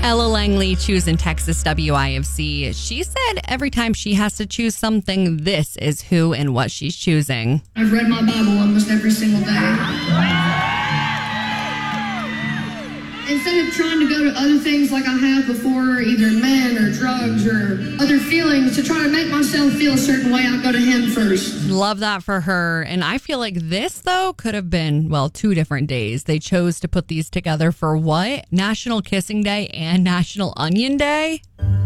Ella Langley choosing Texas WIFC. She said every time she has to choose something, this is who and what she's choosing. I've read my Bible almost every single day. Instead of trying to go to other things like I have before, either men or drugs or other feelings, to try to make myself feel a certain way, I go to him first. Love that for her. And I feel like this, though, could have been, well, 2 different days. They chose to put these together for what? National Kissing Day and National Onion Day?